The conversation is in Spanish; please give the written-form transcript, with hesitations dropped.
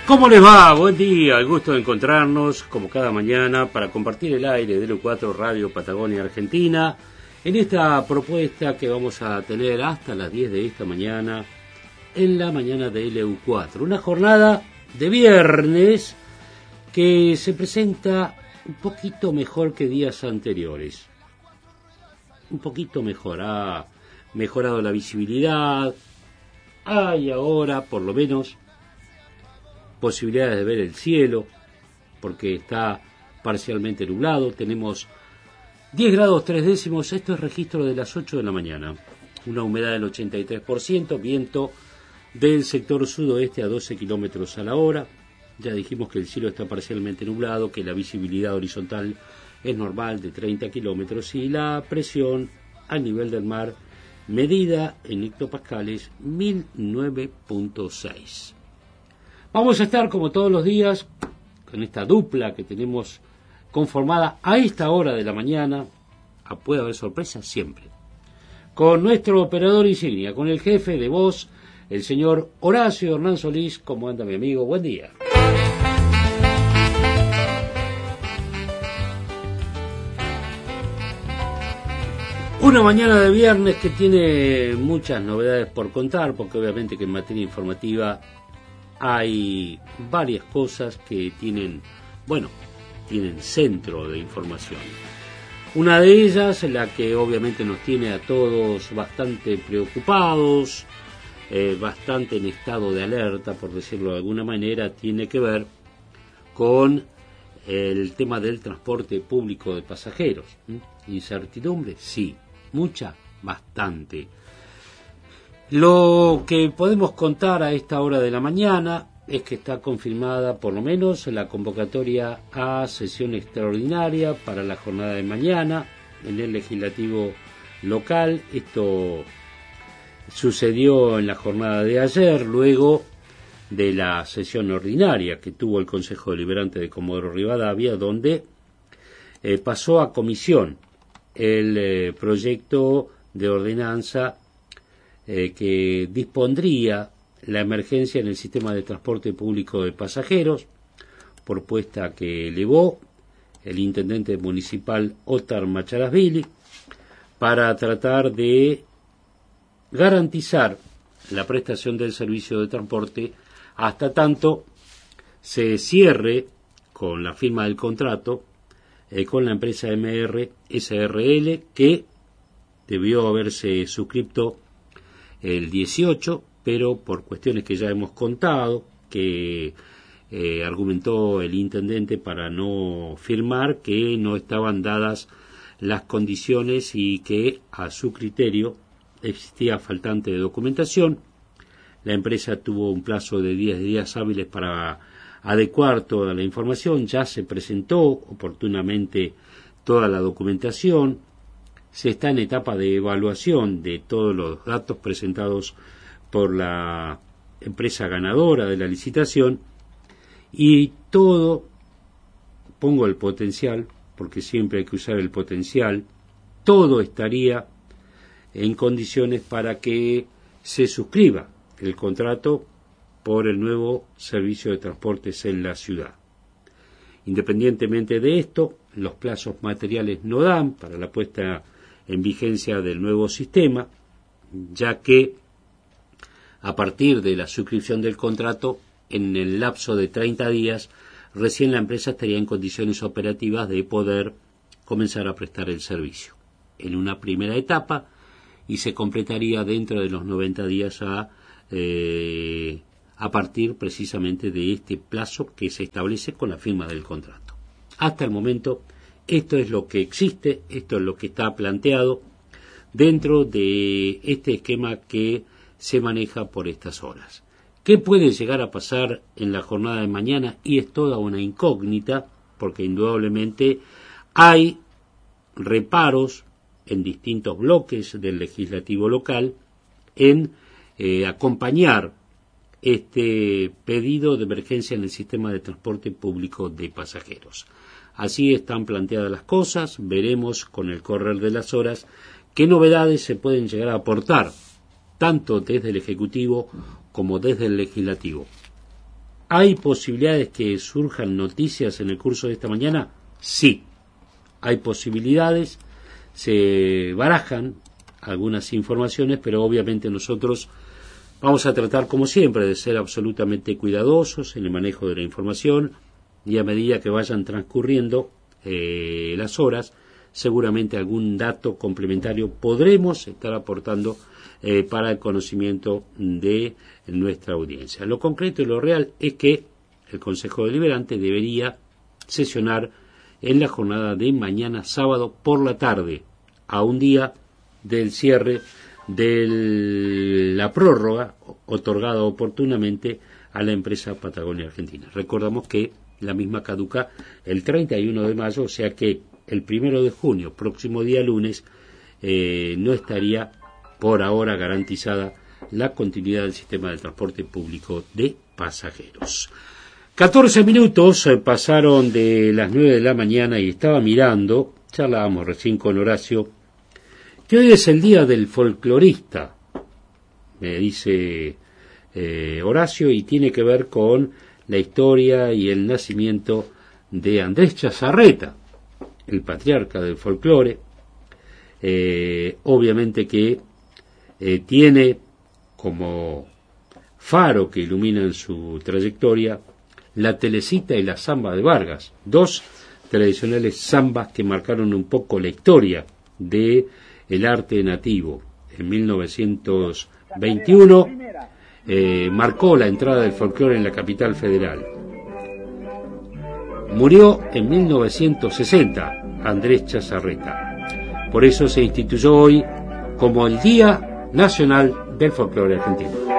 ¿Cómo les va? Buen día, el gusto de encontrarnos como cada mañana para compartir el aire de LU4 Radio Patagonia Argentina en esta propuesta que vamos a tener hasta las 10 de esta mañana en la mañana de LU4. Una jornada de viernes que se presenta un poquito mejor que días anteriores. Un poquito mejor, ha mejorado la visibilidad, hay ahora por lo menos posibilidades de ver el cielo, porque está parcialmente nublado. Tenemos 10 grados 3 décimos, esto es registro de las 8 de la mañana. Una humedad del 83%, viento del sector sudoeste a 12 kilómetros a la hora. Ya dijimos que el cielo está parcialmente nublado, que la visibilidad horizontal es normal de 30 kilómetros y la presión a nivel del mar, medida en hectopascales, 1009.6. Vamos a estar como todos los días con esta dupla que tenemos conformada a esta hora de la mañana. Puede haber sorpresas siempre. Con nuestro operador insignia, con el jefe de voz, el señor Horacio Hernán Solís. ¿Cómo anda mi amigo? Buen día. Una mañana de viernes que tiene muchas novedades por contar, porque obviamente que en materia informativa hay varias cosas que tienen centro de información. Una de ellas, la que obviamente nos tiene a todos bastante preocupados, bastante en estado de alerta, por decirlo de alguna manera, tiene que ver con el tema del transporte público de pasajeros. ¿Incertidumbre? Sí. Mucha, bastante. Lo que podemos contar a esta hora de la mañana es que está confirmada por lo menos la convocatoria a sesión extraordinaria para la jornada de mañana en el legislativo local. Esto sucedió en la jornada de ayer, luego de la sesión ordinaria que tuvo el Consejo Deliberante de Comodoro Rivadavia, donde pasó a comisión el proyecto de ordenanza que dispondría la emergencia en el sistema de transporte público de pasajeros, propuesta que elevó el intendente municipal Óscar Macharasvili para tratar de garantizar la prestación del servicio de transporte hasta tanto se cierre con la firma del contrato con la empresa MR SRL, que debió haberse suscrito el 18, pero por cuestiones que ya hemos contado, que argumentó el intendente para no firmar, que no estaban dadas las condiciones y que a su criterio existía faltante de documentación. La empresa tuvo un plazo de 10 días hábiles para adecuar toda la información, ya se presentó oportunamente toda la documentación, se está en etapa de evaluación de todos los datos presentados por la empresa ganadora de la licitación y todo, pongo el potencial, porque siempre hay que usar el potencial, todo estaría en condiciones para que se suscriba el contrato por el nuevo servicio de transportes en la ciudad. Independientemente de esto, los plazos materiales no dan para la puesta en vigencia del nuevo sistema, ya que a partir de la suscripción del contrato, en el lapso de 30 días, recién la empresa estaría en condiciones operativas de poder comenzar a prestar el servicio. En una primera etapa, y se completaría dentro de los 90 días a partir precisamente de este plazo que se establece con la firma del contrato. Hasta el momento, esto es lo que existe, esto es lo que está planteado dentro de este esquema que se maneja por estas horas. ¿Qué puede llegar a pasar en la jornada de mañana? Y es toda una incógnita, porque indudablemente hay reparos en distintos bloques del legislativo local en acompañar este pedido de emergencia en el sistema de transporte público de pasajeros. Así están planteadas las cosas, veremos con el correr de las horas qué novedades se pueden llegar a aportar, tanto desde el Ejecutivo como desde el Legislativo. ¿Hay posibilidades que surjan noticias en el curso de esta mañana? Sí, hay posibilidades, se barajan algunas informaciones, pero obviamente nosotros vamos a tratar, como siempre, de ser absolutamente cuidadosos en el manejo de la información, y a medida que vayan transcurriendo las horas, seguramente algún dato complementario podremos estar aportando para el conocimiento de nuestra audiencia. Lo concreto y lo real es que el Consejo Deliberante debería sesionar en la jornada de mañana sábado por la tarde, a un día del cierre de la prórroga otorgada oportunamente a la empresa Patagonia Argentina. Recordamos que la misma caduca el 31 de mayo, o sea que el 1 de junio, próximo día lunes, no estaría por ahora garantizada la continuidad del sistema de transporte público de pasajeros. 14 minutos pasaron de las 9 de la mañana y estaba mirando, charlábamos recién con Horacio, que hoy es el día del folclorista, me dice Horacio, y tiene que ver con la historia y el nacimiento de Andrés Chazarreta, el patriarca del folclore, obviamente que tiene como faro que ilumina en su trayectoria la telecita y la samba de Vargas, dos tradicionales zambas que marcaron un poco la historia de el arte nativo. En 1921 marcó la entrada del folclore en la capital federal. Murió en 1960 Andrés Chazarreta. Por eso se instituyó hoy como el Día Nacional del Folclore Argentino.